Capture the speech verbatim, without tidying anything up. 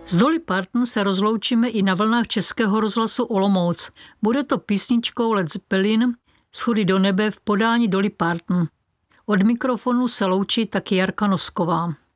S Dolly Parton se rozloučíme i na vlnách Českého rozhlasu Olomouc. Bude to písničkou Led Zeppelin Schody do nebe v podání Dolly Parton. Od mikrofonu se loučí taky Jarka Nosková.